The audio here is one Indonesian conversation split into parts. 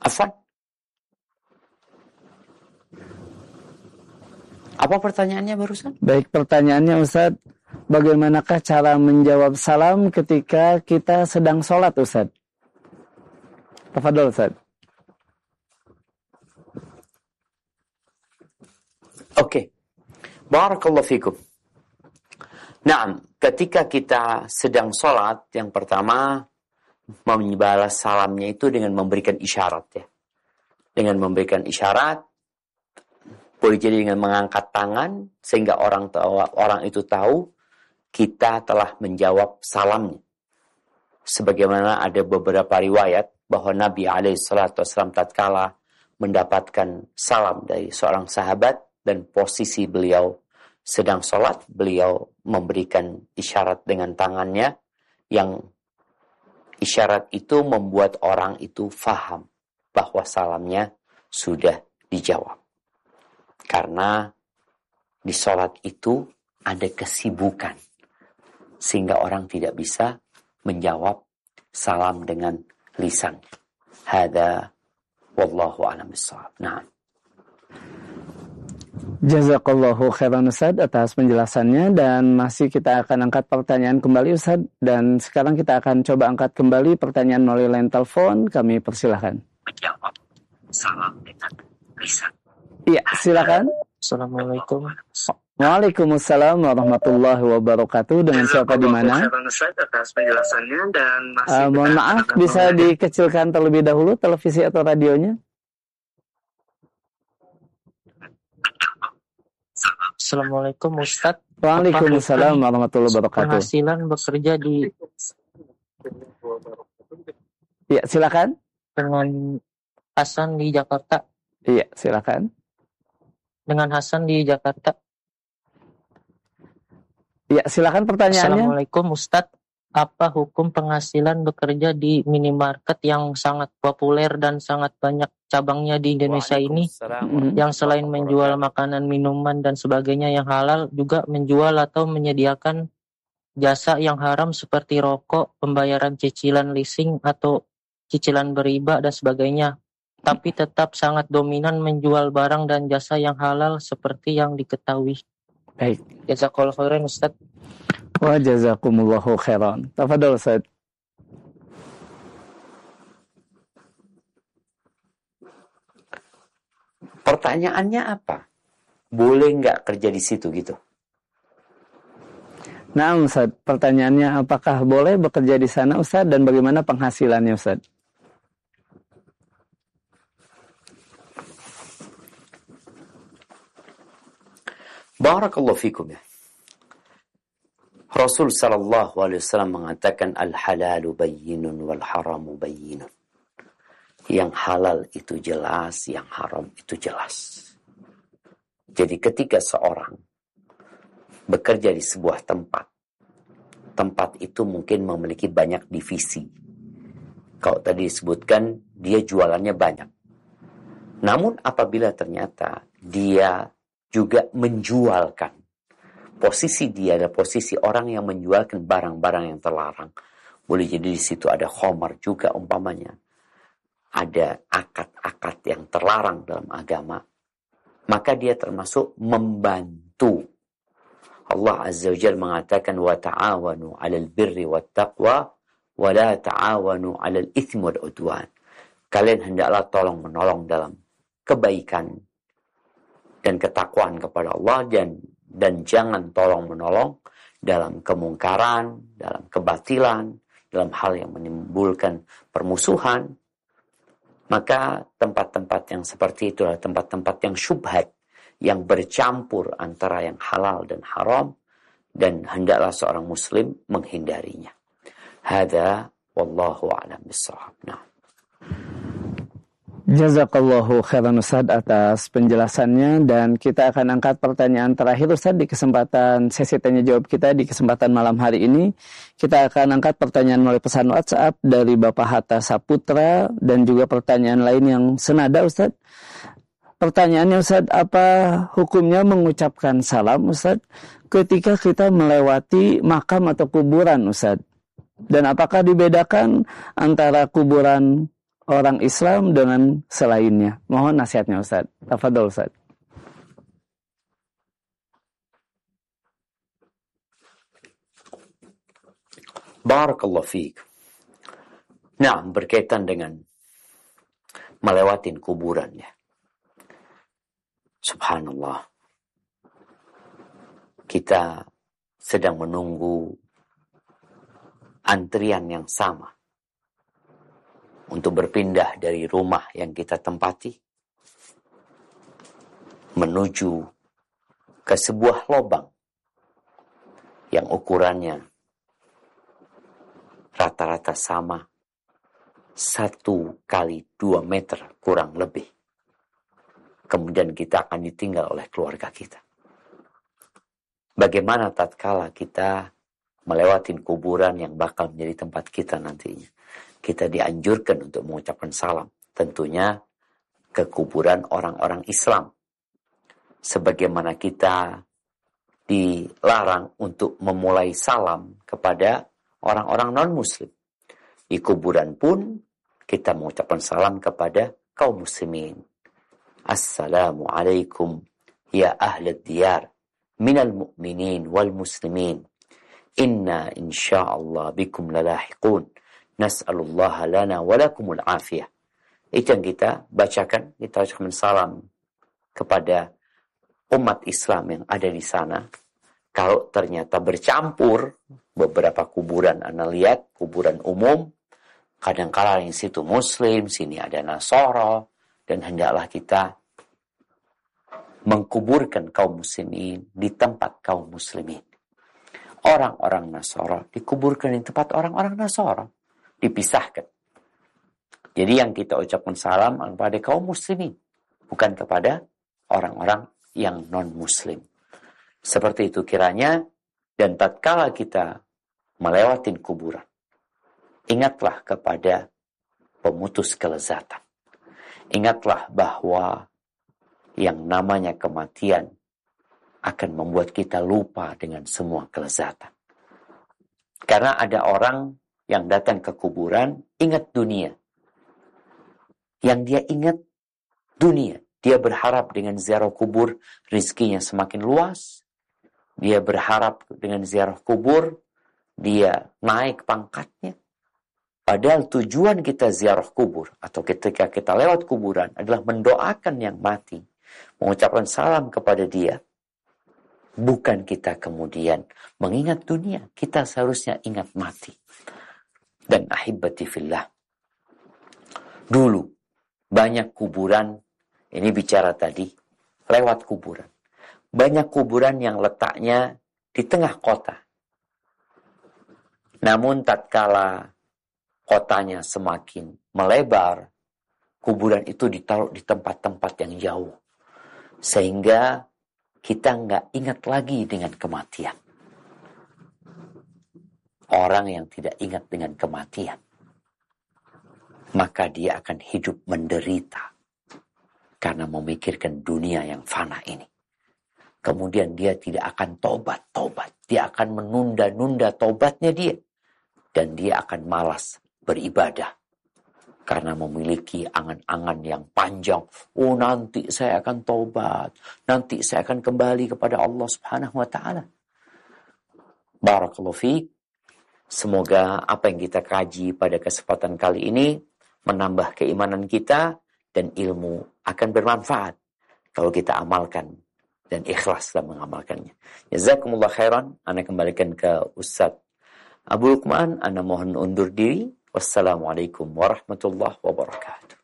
Afwan. Apa pertanyaannya barusan? Baik, pertanyaannya Ustaz, bagaimanakah cara menjawab salam ketika kita sedang sholat Ustaz? Tafadhol Ustaz. Oke. Barakallahu fikum. Naam, ketika kita sedang sholat, yang pertama membalas salamnya itu dengan memberikan isyarat ya. Dengan memberikan isyarat, boleh jadi dengan mengangkat tangan sehingga orang itu tahu kita telah menjawab salamnya. Sebagaimana ada beberapa riwayat bahwa Nabi SAW tatkala mendapatkan salam dari seorang sahabat dan posisi beliau sedang sholat, beliau memberikan isyarat dengan tangannya yang isyarat itu membuat orang itu faham bahwa salamnya sudah dijawab. Karena di sholat itu ada kesibukan sehingga orang tidak bisa menjawab salam dengan lisan. Hada wallahu a'lam bishawab. Nah. Jazakallahu khairan Ustaz atas penjelasannya, dan masih kita akan angkat pertanyaan kembali Ustaz, dan sekarang kita akan coba angkat kembali pertanyaan melalui line telepon. Kami persilahkan. Menjawab salam dengan lisan. Iya, silakan. Assalamualaikum. Waalaikumsalam warahmatullahi wabarakatuh. Dengan siapa di mana? Atas penjelasannya, dan mohon maaf, bisa dikecilkan terlebih dahulu televisi atau radionya? Assalamualaikum Ustaz. Waalaikumsalam warahmatullahi wabarakatuh. Penghasilan bekerja di... Iya, silakan. Dengan Hasan di Jakarta. Iya, silakan. Dengan Hasan di Jakarta. Iya, silakan pertanyaannya. Assalamualaikum Ustaz. Apa hukum penghasilan bekerja di minimarket yang sangat populer dan sangat banyak cabangnya di Indonesia ini, yang selain menjual makanan, minuman, dan sebagainya yang halal, juga menjual atau menyediakan jasa yang haram seperti rokok, pembayaran cicilan leasing atau cicilan beriba, dan sebagainya. Tapi tetap sangat dominan menjual barang dan jasa yang halal seperti yang diketahui. Baik. Jazakallahu khairan Ustaz. Wa jazakumullahu khairan. Tafadhol Ustaz. Pertanyaannya apa? Boleh nggak kerja di situ gitu? Nah Ustaz, pertanyaannya apakah boleh bekerja di sana Ustaz, dan bagaimana penghasilannya Ustaz? Barakallahu fikum ya. Rasul sallallahu alaihi wasallam mengatakan al-halalu bayyinun wal haramu bayyinun. Yang halal itu jelas, yang haram itu jelas. Jadi ketika seorang bekerja di sebuah tempat, tempat itu mungkin memiliki banyak divisi. Kalau tadi disebutkan dia jualannya banyak. Namun apabila ternyata dia juga menjualkan, posisi dia adalah posisi orang yang menjualkan barang-barang yang terlarang. Boleh jadi di situ ada khamar juga umpamanya. Ada akad-akad yang terlarang dalam agama. Maka dia termasuk membantu. Allah Azza wa Jalla mengatakan wa ta'awanu 'alal birri wat taqwa wa la ta'awanu 'alal itsmi wal 'udwan. Kalian hendaklah tolong menolong dalam kebaikan dan ketakwaan kepada Allah, dan jangan tolong menolong dalam kemungkaran, dalam kebatilan, dalam hal yang menimbulkan permusuhan. Maka tempat-tempat yang seperti itu adalah tempat-tempat yang syubhat, yang bercampur antara yang halal dan haram, dan hendaklah seorang muslim menghindarinya. Hada wallahu a'lam bishawab. Nah. Jazakallahu khairan Ustaz atas penjelasannya, dan kita akan angkat pertanyaan terakhir Ustaz di kesempatan sesi tanya jawab kita di kesempatan malam hari ini. Kita akan angkat pertanyaan melalui pesan WhatsApp dari Bapak Hatta Saputra dan juga pertanyaan lain yang senada Ustaz. Pertanyaannya Ustaz, apa hukumnya mengucapkan salam Ustaz ketika kita melewati makam atau kuburan Ustaz? Dan apakah dibedakan antara kuburan orang Islam dengan selainnya. Mohon nasihatnya Ustaz. Tafadhol Ustaz. Barakallahu fiik. Nah, berkaitan dengan melewatin kuburan ya. Subhanallah. Kita sedang menunggu antrian yang sama untuk berpindah dari rumah yang kita tempati menuju ke sebuah lubang yang ukurannya rata-rata sama 1 kali 2 meter kurang lebih. Kemudian kita akan ditinggal oleh keluarga kita. Bagaimana tatkala kita melewati kuburan yang bakal menjadi tempat kita nantinya? Kita dianjurkan untuk mengucapkan salam. Tentunya ke kuburan orang-orang Islam. Sebagaimana kita dilarang untuk memulai salam kepada orang-orang non-muslim. Di kuburan pun kita mengucapkan salam kepada kaum muslimin. Assalamualaikum ya ahlad diyar minal mu'minin wal muslimin. Inna insyaallah bikum lalahiqun. Nas'alullah lana walakumul afiyah. Itu yang kita bacakan. Kita ucapkan salam kepada umat Islam yang ada di sana. Kalau ternyata bercampur beberapa kuburan, Anda lihat kuburan umum, kadang-kala di situ Muslim, sini ada Nasara, dan hendaklah kita mengkuburkan kaum muslimin di tempat kaum muslimin. Orang-orang Nasara dikuburkan di tempat orang-orang Nasara, dipisahkan. Jadi yang kita ucapkan salam kepada kaum muslimin, bukan kepada orang-orang yang non-muslim. Seperti itu kiranya, dan tatkala kita melewati kuburan, ingatlah kepada pemutus kelezatan. Ingatlah bahwa yang namanya kematian akan membuat kita lupa dengan semua kelezatan. Karena ada orang yang datang ke kuburan, ingat dunia. Yang dia ingat dunia. Dia berharap dengan ziarah kubur, rizkinya semakin luas. Dia berharap dengan ziarah kubur, dia naik pangkatnya. Padahal tujuan kita ziarah kubur, atau ketika kita lewat kuburan, adalah mendoakan yang mati. Mengucapkan salam kepada dia. Bukan kita kemudian mengingat dunia. Kita seharusnya ingat mati. Dan ahibati fillah. Dulu, banyak kuburan, ini bicara tadi, lewat kuburan. Banyak kuburan yang letaknya di tengah kota. Namun tatkala kotanya semakin melebar, kuburan itu ditaruh di tempat-tempat yang jauh. Sehingga kita nggak ingat lagi dengan kematian. Orang yang tidak ingat dengan kematian, maka dia akan hidup menderita karena memikirkan dunia yang fana ini. Kemudian dia tidak akan tobat. Dia akan menunda-nunda tobatnya dia. Dan dia akan malas beribadah. Karena memiliki angan-angan yang panjang. Oh, nanti saya akan tobat. Nanti saya akan kembali kepada Allah Subhanahu wa ta'ala. Barakallahu fiik. Semoga apa yang kita kaji pada kesempatan kali ini menambah keimanan kita dan ilmu akan bermanfaat kalau kita amalkan dan ikhlas dalam mengamalkannya. Jazakumullah khairan. Ana kembalikan ke Ustaz Abu Lukman. Ana mohon undur diri. Wassalamualaikum warahmatullahi wabarakatuh.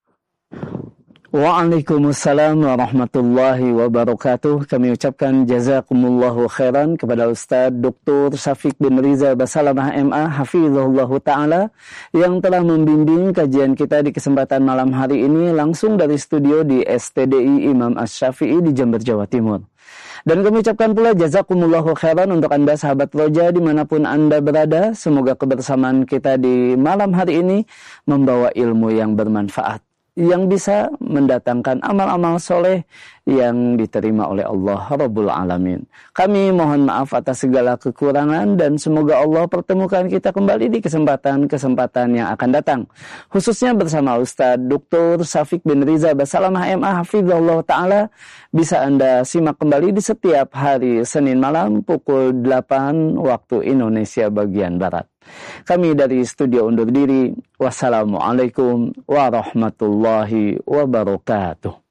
Waalaikumsalam warahmatullahi wabarakatuh. Kami ucapkan jazakumullahu khairan kepada Ustaz Dr. Syafiq bin Riza Basalamah MA hafizahullah ta'ala yang telah membimbing kajian kita di kesempatan malam hari ini langsung dari studio di STDI Imam Asy-Syafi'i di Jember, Jawa Timur. Dan kami ucapkan pula jazakumullahu khairan untuk Anda sahabat Roja dimanapun Anda berada. Semoga kebersamaan kita di malam hari ini membawa ilmu yang bermanfaat. yang bisa mendatangkan amal-amal soleh yang diterima oleh Allah Rabbul Alamin. Kami mohon maaf atas segala kekurangan dan semoga Allah pertemukan kita kembali di kesempatan-kesempatan yang akan datang. Khususnya bersama Ustadz Dr. Syafiq bin Riza Basalamah MA Hafizahullah Ta'ala bisa Anda simak kembali di setiap hari Senin malam pukul 8 waktu Indonesia bagian Barat. Kami dari studio undur diri. Wassalamualaikum warahmatullahi wabarakatuh.